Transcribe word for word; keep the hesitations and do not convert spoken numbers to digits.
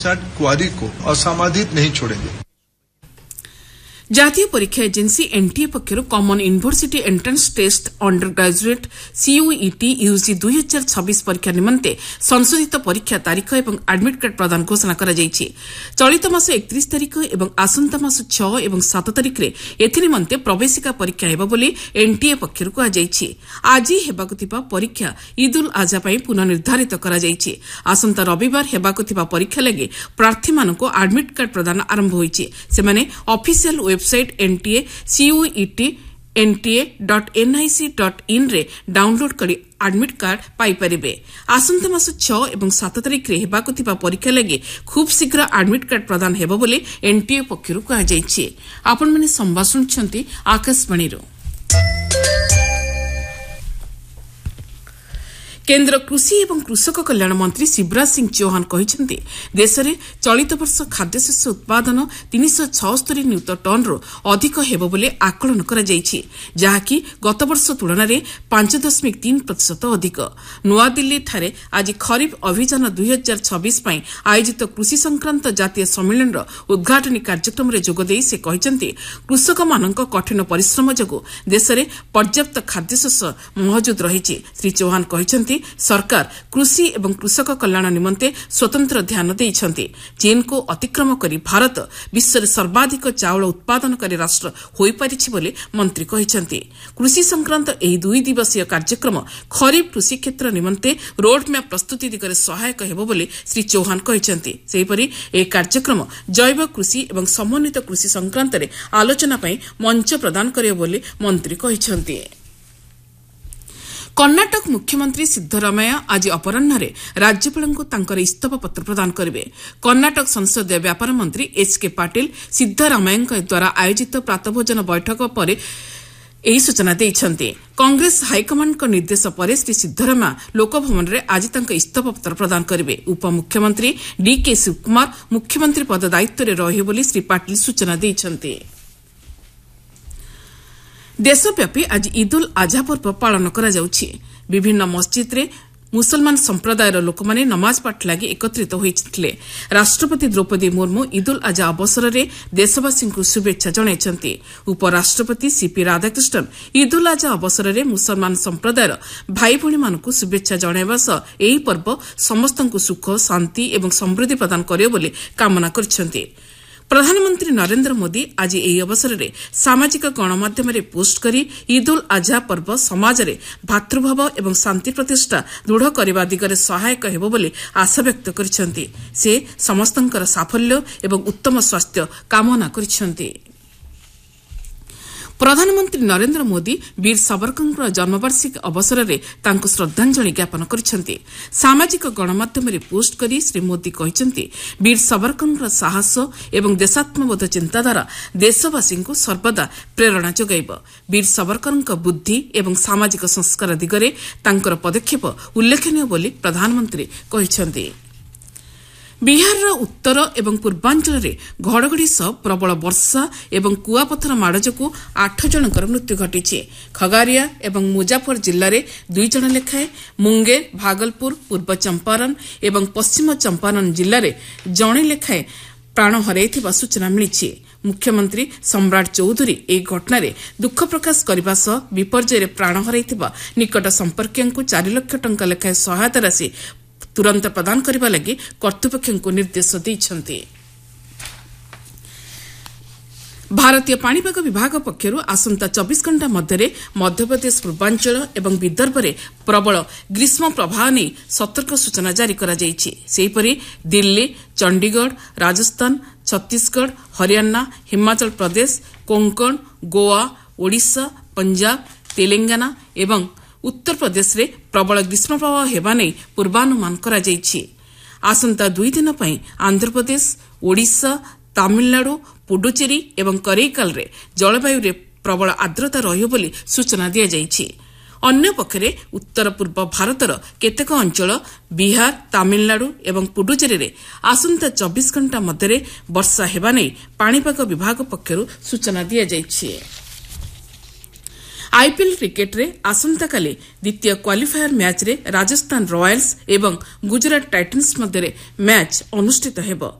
क्वारी को असामाजित नहीं छोड़ेंगे। जातीय परीक्षा agency NTA पक्षर common university entrance test under graduate CUET UG दुई हजार छब्बीस परीक्षा निमंते संशोधित परीक्षा तारीख और एडमिट कार्ड प्रदान घोषणा करा जायछि। चलित मास एकतीस तारीख और आसंता मास छह और सात तारीख रे एथि निमंते प्रवेशिका परीक्षा हेबा बोली एनटीए पक्षर कुहाଯାଇଛି। आज हेबाकु थिबा परीक्षा ईद उल आजहा पई पुनः निर्धारित करा जायछि। आसंता रविवार हेबाकु थिबा परीक्षा लागि प्रार्थी माननको एडमिट कार्ड प्रदान आरंभ होईछि। सेमाने official website NTA CUET NTA dot NIC dot in रे डाउनलोड करी एडमिट कार्ड पाई परिबे। आसंता मास छह और सात तारीख रे हेबाकु थिबा परीक्षा लागि खूब शीघ्र एडमिट कार्ड प्रदान हेबो बोली एनटीए पक्षरु कहा जायछि। आपण माने संवाद सुनछंती आकाशवाणी रो। केन्द्र कृषि एवं कृषक कल्याण मंत्री शिवराज सिंह चौहान कहते देश में चलित वर्ष खाद्यशस्य उत्पादन तीन सौ छस्तरी नियुत टन रु अधिक हेब बोली आकलन कराଯାଇଛି, जहाँकि गत वर्ष तुलन में पांच दशमिक तीन प्रतिशत अधिक। नुआदिल्ली ठारे आज खरीफ अभियान दुई हजार छब्बीस आयोजित कृषि संक्रांत जातीय सम्मेलन उद्घाटनी कार्यक्रम में जोगदे से कहते कृषक मान कठिन परिश्रम जोगु देश में पर्याप्त खाद्यशस्य महजुद रही। श्री चौहान कहते सरकार कृषि एवं कृषक कल्याण निमंते स्वतंत्र ध्यान देइछन्ति। चीन को अतिक्रम करी भारत विश्व में सर्वाधिक चाउल उत्पादनकारी राष्ट्र होई पारिछि बोली मंत्री कहिछन्ति। कृषि संक्रांत एही दुई दिवसीय कार्यक्रम खरीफ कृषि क्षेत्र निमंते रोडमैप प्रस्तुति दिगरे सहायक हेबो बोली श्री चौहान कहिछन्ति। सेहिपरि ए कार्यक्रम जैव कृषि एवं समन्वित कृषि संक्रांत रे आलोचना पई मंच प्रदान करियो बोली मंत्री कहिछन्ति। कर्णाटक मुख्यमंत्री सिद्धरामैया आज अपराह्न राज्यपाल को तांकर इस्तफा पत्र प्रदान करेंगे। कर्णाटक संसदीय व्यापार मंत्री एच के पाटिल सिद्धरामैया द्वारा आयोजित प्रातभोजन बैठक पर यही सूचना देइछन्ति। कांग्रेस हाईकमांड को निर्देश पर श्री सिद्धरामैया लोकभवन में आज तांकर इस्तफा पत्र प्रदान करेंगे। उपमुख्यमंत्री डी के शिवकुमार मुख्यमंत्री पद दायित्व में रहिबे बोली श्री पाटिल सूचना देइछन्ति। देशव्यापी आज ईद उल आजहा पर्व पालन करा जाउछि। विभिन्न मस्जिद रे मुसलमान संप्रदायर लोक माने नमाज पाठ लागि एकत्रित होइथिले। राष्ट्रपति द्रौपदी मुर्मू ईद उल आजहा अवसर रे देशवासी को शुभेच्छा जणाइछन्ति। उपराष्ट्रपति सीपी राधाकृष्णन ईद उल आजहा अवसर रे मुसलमान संप्रदायर भाई भणी मानकु शुभेच्छा जणाइबा सह एही पर्व समस्तंकु सुख शांति एवं समृद्धि प्रदान करियो बोली कामना करछन्ति। प्रधानमंत्री नरेंद्र मोदी आज एही अवसर में सामाजिक गणमाध्यम पोस्ट करी ईद उल आजहा पर्व समाज में भातृभाव एवं शांति प्रतिष्ठा दृढ़ करने दिगरे सहायक हेबो बोली आशा व्यक्त करिसेंति। से समस्तंकर साफल्य एवं उत्तम स्वास्थ्य कामना करिसेंति। प्रधानमंत्री नरेंद्र मोदी वीर सावरकर जन्मवार्षिकी अवसर में तांको श्रद्धांजलि ज्ञापन करिसेंति। सामाजिक गणमाध्यम पोस्ट करी श्री मोदी कहिसेंति वीर सावरकर साहस एवं देशात्मबोध चिंताधारा देशवासी को सर्वदा प्रेरणा जोगाइब। वीर सावरकर बुद्धि एवं सामाजिक संस्कार दिगरे तांकर पदक्षेप उल्लेखनीय बोली प्रधानमंत्री कहिसेंति। बिहार उत्तर एवं पूर्वांचल में घड़घड़ी सह प्रबल वर्षा एवं कुआपथर माड़ जो आठ जनकर मृत्यु घटी। खगारिया एवं मुजाफर जिले में दुई जन लेखाएं, मुंगेर भागलपुर पूर्व चंपारण एवं पश्चिम चंपारण जिले में जड़े लेखाएं प्राण हराइथिबा सूचना मिली। मुख्यमंत्री सम्राट चौधरी एक घटना दुख प्रकाश करने सह विपर्यय प्राण हराइथिबा निकट संपर्क चार लाख टंका लेखाएं सहायता राशि तुरंत प्रदान करने लगी कर्तृपक्ष को निर्देश देइछन्ति। भारतीय पाणीपाग विभाग पक्षरु आसंता चौबीस घंटा मध्य मध्यप्रदेश पूर्वांचल एवं विदर्भ में प्रबल ग्रीष्म प्रवाह नहीं सतर्क सूचना जारी करा जायछि। सेहिपरि दिल्ली, चंडीगढ़, राजस्थान, छत्तीसगढ़, हरियाणा, हिमाचल प्रदेश, कोंकण, गोवा, ओडिशा, पंजाब, तेलंगाना एवं उत्तर प्रदेश रे प्रबल ग्रीष्म प्रवाह हेबा नै पूर्वानुमान करा जायछि। आसंता दुई दिन पई आंध्र प्रदेश, ओडिशा, तमिलनाडु, पुडुचेरी एवं करेकाल रे जलवायु रे प्रबल आर्द्रता रहियो बोली सूचना दिया जायछि। अन्य पक्षरे उत्तर पूर्व भारतर केतेक अंचल बिहार, तमिलनाडु एवं पुडुचेरी रे आसंता चौबीस घंटा मध्य वर्षा हेबा नै पाणीपाग विभाग पक्षरु सूचना दिया जायछि। ଆଇପିଏଲ୍ କ୍ରିକେଟ୍ରେ ଆସନ୍ତାକାଲି ଦ୍ୱିତୀୟ କ୍ୱାଲିଫାୟର ମ୍ୟାଚ୍ରେ ରାଜସ୍ଥାନ ରୟାଲ୍ସ ଏବଂ ଗୁଜରାଟ ଟାଇଟନ୍ସ ମଧ୍ୟରେ ମ୍ୟାଚ୍ ଅନୁଷ୍ଠିତ ହେବ।